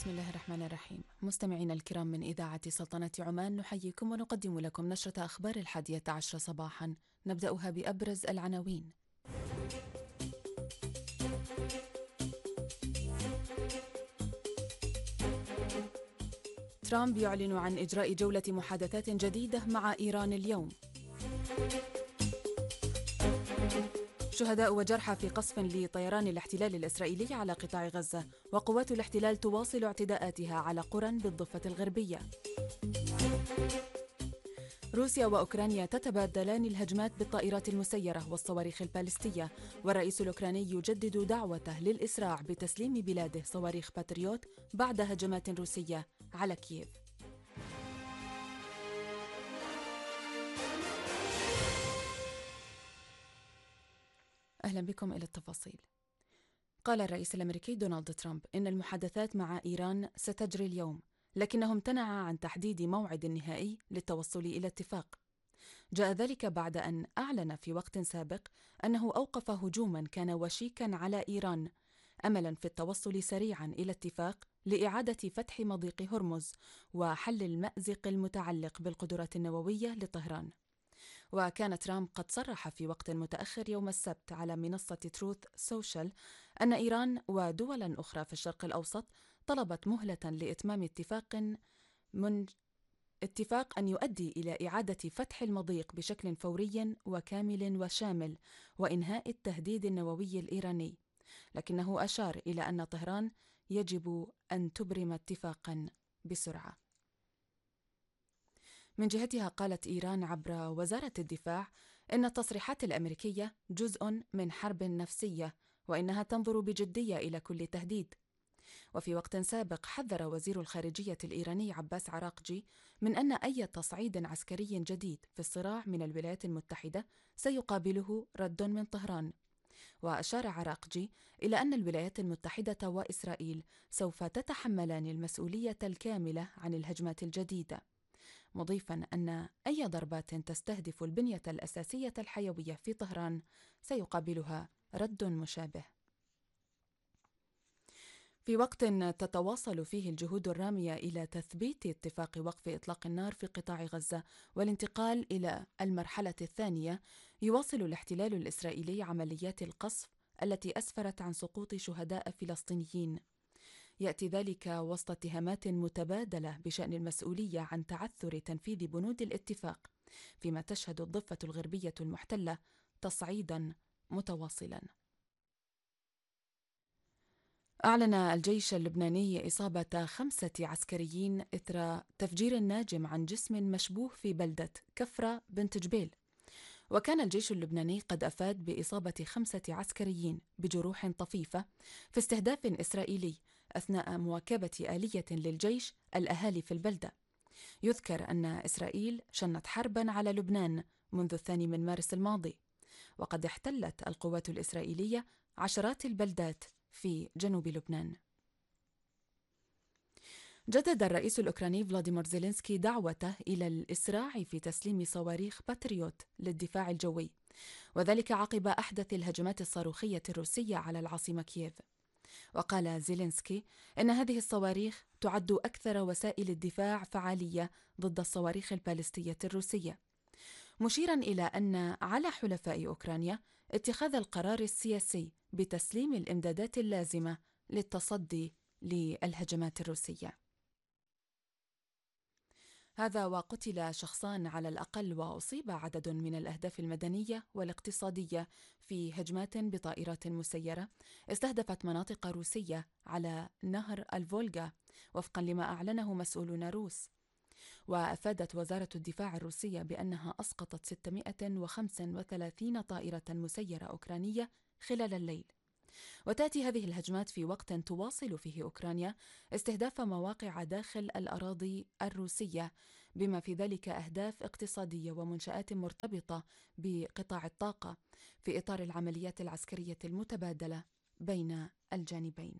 بسم الله الرحمن الرحيم. مستمعينا الكرام من إذاعة سلطنة عمان، نحييكم ونقدم لكم نشرة أخبار 11 صباحا، نبدأها بأبرز العناوين. ترامب يعلن عن إجراء جولة محادثات جديدة مع إيران اليوم. شهداء وجرحى في قصف لطيران الاحتلال الإسرائيلي على قطاع غزة، وقوات الاحتلال تواصل اعتداءاتها على قرى بالضفة الغربية. روسيا وأوكرانيا تتبادلان الهجمات بالطائرات المسيرة والصواريخ البالستية، والرئيس الأوكراني يجدد دعوته للإسراع بتسليم بلاده صواريخ باتريوت بعد هجمات روسية على كييف. أهلا بكم إلى التفاصيل. قال الرئيس الأمريكي دونالد ترامب إن المحادثات مع إيران ستجري اليوم، لكنه امتنع عن تحديد موعد نهائي للتوصل إلى اتفاق. جاء ذلك بعد أن أعلن في وقت سابق أنه أوقف هجوما كان وشيكا على إيران، أملا في التوصل سريعا إلى اتفاق لإعادة فتح مضيق هرمز وحل المأزق المتعلق بالقدرات النووية لطهران. وكان ترامب قد صرح في وقت متأخر يوم السبت على منصة تروث سوشيال أن إيران ودولا أخرى في الشرق الأوسط طلبت مهلة لإتمام اتفاق أن يؤدي إلى إعادة فتح المضيق بشكل فوري وكامل وشامل وإنهاء التهديد النووي الإيراني، لكنه أشار إلى أن طهران يجب أن تبرم اتفاقا بسرعة. من جهتها قالت إيران عبر وزارة الدفاع إن التصريحات الأمريكية جزء من حرب نفسية، وإنها تنظر بجدية إلى كل تهديد. وفي وقت سابق حذر وزير الخارجية الإيراني عباس عراقجي من أن أي تصعيد عسكري جديد في الصراع من الولايات المتحدة سيقابله رد من طهران. وأشار عراقجي إلى أن الولايات المتحدة وإسرائيل سوف تتحملان المسؤولية الكاملة عن الهجمات الجديدة، مضيفا أن أي ضربات تستهدف البنية الأساسية الحيوية في طهران سيقابلها رد مشابه. في وقت تتواصل فيه الجهود الرامية إلى تثبيت اتفاق وقف إطلاق النار في قطاع غزة والانتقال إلى المرحلة الثانية، يواصل الاحتلال الإسرائيلي عمليات القصف التي أسفرت عن سقوط شهداء فلسطينيين. يأتي ذلك وسط اتهامات متبادلة بشأن المسؤولية عن تعثر تنفيذ بنود الاتفاق، فيما تشهد الضفة الغربية المحتلة تصعيدا متواصلا. أعلن الجيش اللبناني إصابة 5 عسكريين إثر تفجير ناجم عن جسم مشبوه في بلدة كفرة بنت جبيل. وكان الجيش اللبناني قد أفاد بإصابة 5 عسكريين بجروح طفيفة في استهداف إسرائيلي أثناء مواكبة آلية للجيش الأهالي في البلدة. يذكر أن إسرائيل شنت حربا على لبنان منذ 2 مارس الماضي، وقد احتلت القوات الإسرائيلية عشرات البلدات في جنوب لبنان. جدد الرئيس الأوكراني فلاديمير زيلينسكي دعوته إلى الإسراع في تسليم صواريخ باتريوت للدفاع الجوي، وذلك عقب أحدث الهجمات الصاروخية الروسية على العاصمة كييف. وقال زيلينسكي إن هذه الصواريخ تعد أكثر وسائل الدفاع فعالية ضد الصواريخ البالستية الروسية، مشيرا إلى أن على حلفاء أوكرانيا اتخاذ القرار السياسي بتسليم الإمدادات اللازمة للتصدي للهجمات الروسية. هذا وقتل شخصان على الأقل، وأصيب عدد من الأهداف المدنية والاقتصادية في هجمات بطائرات مسيرة استهدفت مناطق روسية على نهر الفولغا، وفقا لما أعلنه مسؤولون روس. وأفادت وزارة الدفاع الروسية بأنها أسقطت 635 طائرة مسيرة أوكرانية خلال الليل. وتأتي هذه الهجمات في وقت تواصل فيه أوكرانيا استهداف مواقع داخل الأراضي الروسية، بما في ذلك أهداف اقتصادية ومنشآت مرتبطة بقطاع الطاقة في إطار العمليات العسكرية المتبادلة بين الجانبين.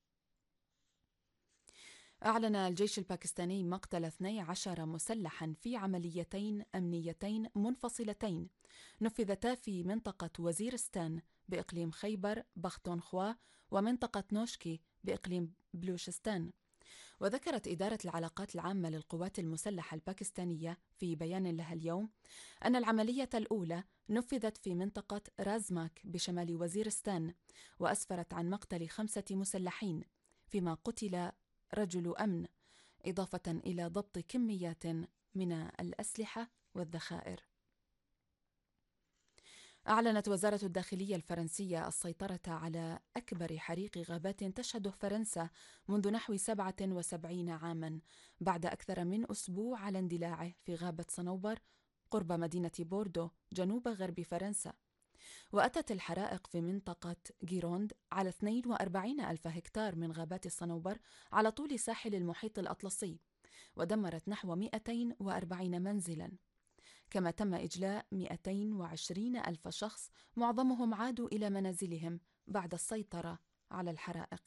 أعلن الجيش الباكستاني مقتل 12 مسلحاً في عمليتين أمنيتين منفصلتين نفذتا في منطقة وزيرستان بإقليم خيبر بختونخوا ومنطقة نوشكي بإقليم بلوشستان. وذكرت إدارة العلاقات العامة للقوات المسلحة الباكستانية في بيان لها اليوم أن العملية الأولى نفذت في منطقة رازماك بشمال وزيرستان، وأسفرت عن مقتل 5 مسلحين، فيما قتل رجل أمن، إضافة إلى ضبط كميات من الأسلحة والذخائر. أعلنت وزارة الداخلية الفرنسية السيطرة على أكبر حريق غابات تشهده فرنسا منذ نحو 77 عاماً، بعد أكثر من أسبوع على اندلاعه في غابة صنوبر قرب مدينة بوردو جنوب غرب فرنسا. وأتت الحرائق في منطقة جيروند على 42 ألف هكتار من غابات الصنوبر على طول ساحل المحيط الأطلسي، ودمرت نحو 240 منزلاً، كما تم إجلاء 220 ألف شخص، معظمهم عادوا إلى منازلهم بعد السيطرة على الحرائق.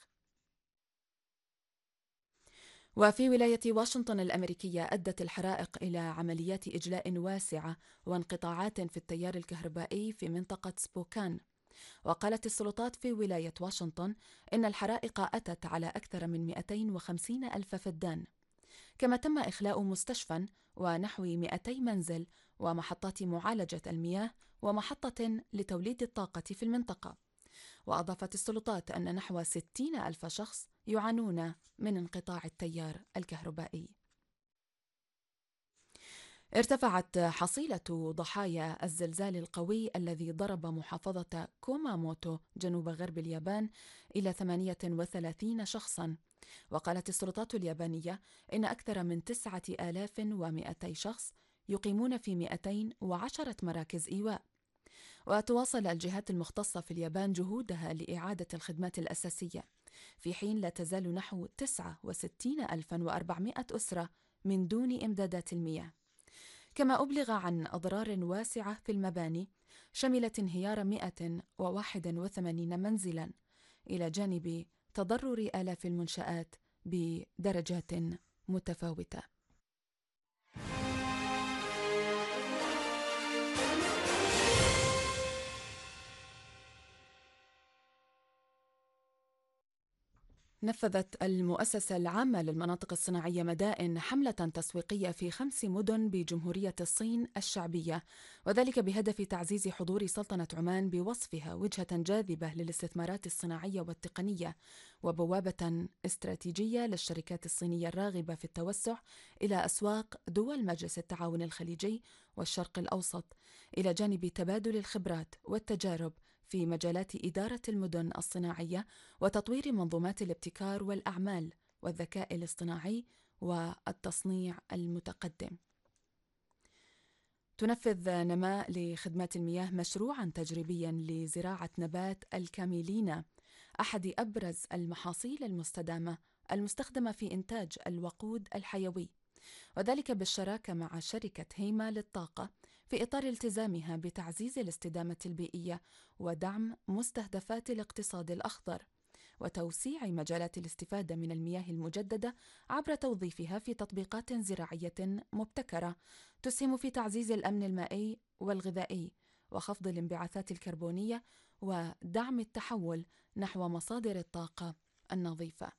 وفي ولاية واشنطن الأمريكية أدت الحرائق إلى عمليات إجلاء واسعة وانقطاعات في التيار الكهربائي في منطقة سبوكان. وقالت السلطات في ولاية واشنطن إن الحرائق أتت على أكثر من 250 ألف فدان، كما تم إخلاء مستشفى ونحو 200 منزل ومحطات معالجة المياه ومحطة لتوليد الطاقة في المنطقة. وأضافت السلطات أن نحو 60 ألف شخص يعانون من انقطاع التيار الكهربائي. ارتفعت حصيلة ضحايا الزلزال القوي الذي ضرب محافظة كوماموتو جنوب غرب اليابان إلى 38 شخصاً. وقالت السلطات اليابانية إن أكثر من 9200 شخص يقيمون في 210 مراكز إيواء. وتواصل الجهات المختصة في اليابان جهودها لإعادة الخدمات الأساسية، في حين لا تزال نحو 69400 أسرة من دون إمدادات المياه. كما أبلغ عن أضرار واسعة في المباني شملت انهيار 181 منزلاً، إلى جانب تضرر آلاف المنشآت بدرجات متفاوتة. نفذت المؤسسة العامة للمناطق الصناعية مدائن حملة تسويقية في 5 مدن بجمهورية الصين الشعبية، وذلك بهدف تعزيز حضور سلطنة عمان بوصفها وجهة جاذبة للاستثمارات الصناعية والتقنية، وبوابة استراتيجية للشركات الصينية الراغبة في التوسع إلى أسواق دول مجلس التعاون الخليجي والشرق الأوسط، إلى جانب تبادل الخبرات والتجارب في مجالات إدارة المدن الصناعية وتطوير منظومات الابتكار والأعمال والذكاء الاصطناعي والتصنيع المتقدم. تنفذ نماء لخدمات المياه مشروعاً تجريبياً لزراعة نبات الكاميلينا، أحد أبرز المحاصيل المستدامة المستخدمة في إنتاج الوقود الحيوي، وذلك بالشراكة مع شركة هيما للطاقة في إطار التزامها بتعزيز الاستدامة البيئية ودعم مستهدفات الاقتصاد الأخضر، وتوسيع مجالات الاستفادة من المياه المجددة عبر توظيفها في تطبيقات زراعية مبتكرة تسهم في تعزيز الأمن المائي والغذائي وخفض الانبعاثات الكربونية ودعم التحول نحو مصادر الطاقة النظيفة.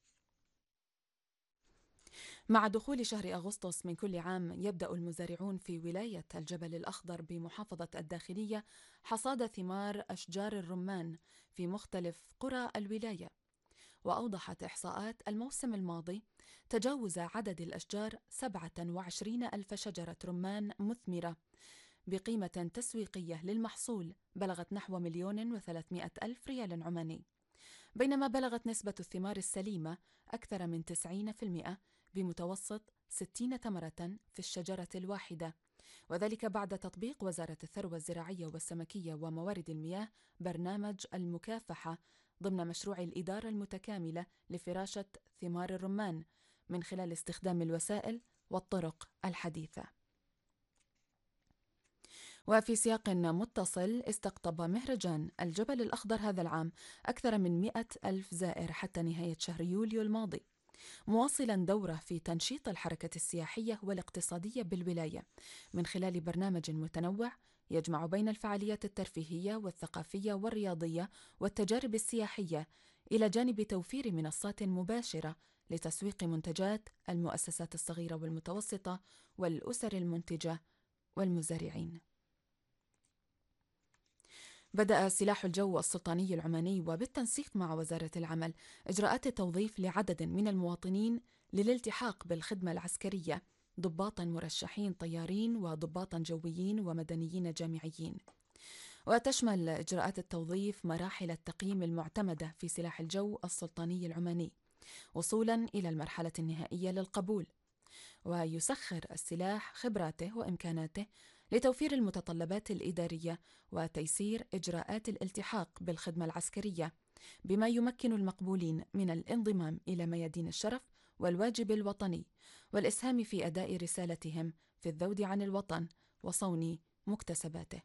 مع دخول شهر أغسطس من كل عام يبدأ المزارعون في ولاية الجبل الأخضر بمحافظة الداخلية حصاد ثمار أشجار الرمان في مختلف قرى الولاية. وأوضحت إحصاءات الموسم الماضي تجاوز عدد الأشجار 27 ألف شجرة رمان مثمرة بقيمة تسويقية للمحصول بلغت نحو 1,300,000 ريال عماني، بينما بلغت نسبة الثمار السليمة أكثر من 90% بمتوسط 60 تمرة في الشجرة الواحدة، وذلك بعد تطبيق وزارة الثروة الزراعية والسمكية وموارد المياه برنامج المكافحة ضمن مشروع الإدارة المتكاملة لفراشة ثمار الرمان من خلال استخدام الوسائل والطرق الحديثة. وفي سياق متصل، استقطب مهرجان الجبل الأخضر هذا العام أكثر من 100,000 زائر حتى نهاية شهر يوليو الماضي، مواصلا دوره في تنشيط الحركة السياحية والاقتصادية بالولاية من خلال برنامج متنوع يجمع بين الفعاليات الترفيهية والثقافية والرياضية والتجارب السياحية، إلى جانب توفير منصات مباشرة لتسويق منتجات المؤسسات الصغيرة والمتوسطة والأسر المنتجة والمزارعين. بدأ سلاح الجو السلطاني العماني وبالتنسيق مع وزارة العمل إجراءات التوظيف لعدد من المواطنين للالتحاق بالخدمة العسكرية، ضباطا مرشحين طيارين وضباطا جويين ومدنيين جامعيين. وتشمل إجراءات التوظيف مراحل التقييم المعتمدة في سلاح الجو السلطاني العماني وصولا إلى المرحلة النهائية للقبول. ويسخر السلاح خبراته وإمكاناته لتوفير المتطلبات الإدارية وتيسير إجراءات الالتحاق بالخدمة العسكرية، بما يمكن المقبولين من الانضمام إلى ميادين الشرف والواجب الوطني والإسهام في أداء رسالتهم في الذود عن الوطن وصون مكتسباته.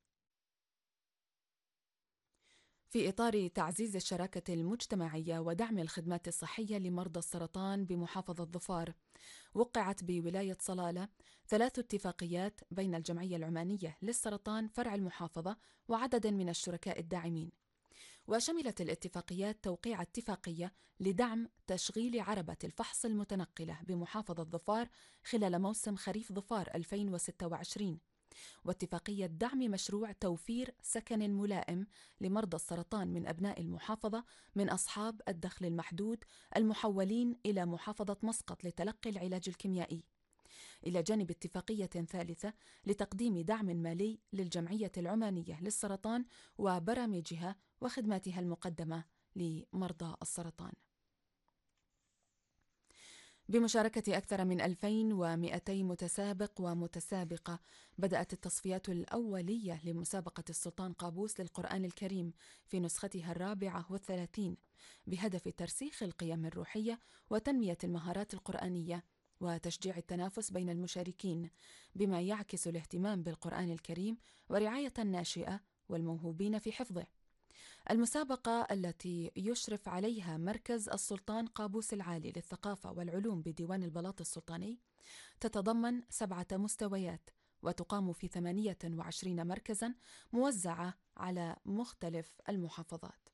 في إطار تعزيز الشراكة المجتمعية ودعم الخدمات الصحية لمرضى السرطان بمحافظة ظفار، وقعت بولاية صلالة 3 اتفاقيات بين الجمعية العمانية للسرطان فرع المحافظة وعدد من الشركاء الداعمين. وشملت الاتفاقيات توقيع اتفاقية لدعم تشغيل عربة الفحص المتنقلة بمحافظة ظفار خلال موسم خريف ظفار 2026، واتفاقية دعم مشروع توفير سكن ملائم لمرضى السرطان من أبناء المحافظة من أصحاب الدخل المحدود المحولين إلى محافظة مسقط لتلقي العلاج الكيميائي، إلى جانب اتفاقية ثالثة لتقديم دعم مالي للجمعية العمانية للسرطان وبرامجها وخدماتها المقدمة لمرضى السرطان. بمشاركة أكثر من 2200 متسابق ومتسابقة، بدأت التصفيات الأولية لمسابقة السلطان قابوس للقرآن الكريم في نسختها 34 بهدف ترسيخ القيم الروحية وتنمية المهارات القرآنية وتشجيع التنافس بين المشاركين، بما يعكس الاهتمام بالقرآن الكريم ورعاية الناشئة والموهوبين في حفظه. المسابقة التي يشرف عليها مركز السلطان قابوس العالي للثقافة والعلوم بديوان البلاط السلطاني تتضمن 7 مستويات وتقام في 28 مركزاً موزعة على مختلف المحافظات.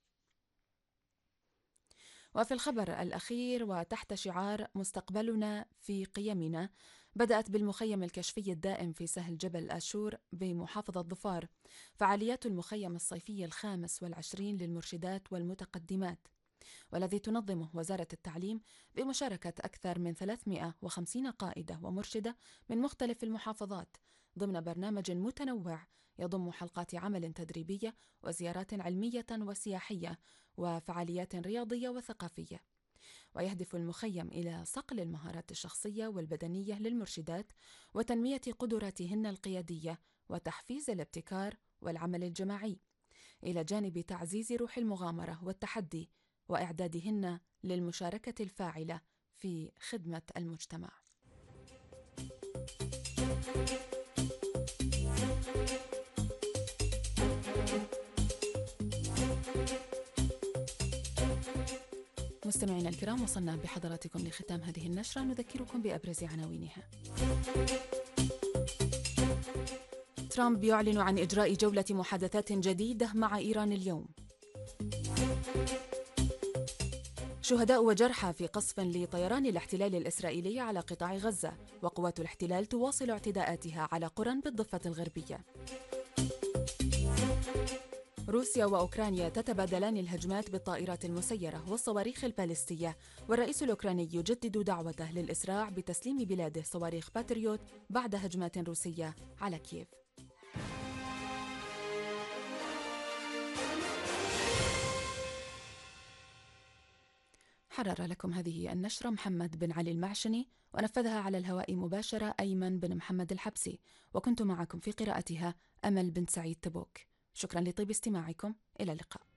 وفي الخبر الأخير وتحت شعار مستقبلنا في قيمنا، بدأت بالمخيم الكشفي الدائم في سهل جبل آشور بمحافظة ظفار فعاليات المخيم الصيفي 25 للمرشدات والمتقدمات، والذي تنظمه وزارة التعليم بمشاركة أكثر من 350 قائدة ومرشدة من مختلف المحافظات ضمن برنامج متنوع يضم حلقات عمل تدريبية وزيارات علمية وسياحية وفعاليات رياضية وثقافية. ويهدف المخيم إلى صقل المهارات الشخصية والبدنية للمرشدات وتنمية قدراتهن القيادية وتحفيز الابتكار والعمل الجماعي، إلى جانب تعزيز روح المغامرة والتحدي وإعدادهن للمشاركة الفاعلة في خدمة المجتمع. مستمعينا الكرام، وصلنا بحضراتكم لختام هذه النشرة. نذكركم بأبرز عناوينها. ترامب يعلن عن إجراء جولة محادثات جديدة مع إيران اليوم. شهداء وجرحى في قصف لطيران الاحتلال الإسرائيلي على قطاع غزة، وقوات الاحتلال تواصل اعتداءاتها على قرى بالضفة الغربية. روسيا وأوكرانيا تتبادلان الهجمات بالطائرات المسيرة والصواريخ البالستية، والرئيس الأوكراني يجدد دعوته للإسراع بتسليم بلاده صواريخ باتريوت بعد هجمات روسية على كييف. حرر لكم هذه النشرة محمد بن علي المعشني، ونفذها على الهواء مباشرة أيمن بن محمد الحبسي، وكنت معكم في قراءتها أمل بن سعيد تبوك. شكرا لطيب استماعكم، إلى اللقاء.